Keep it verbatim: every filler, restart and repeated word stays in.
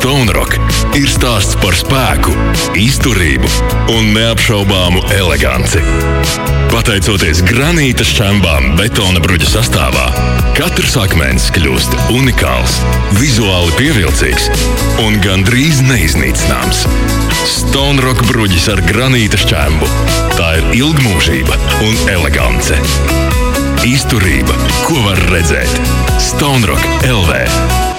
Stone Rock ir stāsts par spēku, izturību un neapšaubāmu eleganci. Pateicoties granīta šķembām betona bruģa sastāvā, katrs akmens kļūst unikāls, vizuāli pievilcīgs un gandrīz neiznīcināms. Stone Rock bruģis ar granīta šķembu. Tā ir ilgmūžība un elegance. Izturība, ko var redzēt. Stone Rock L V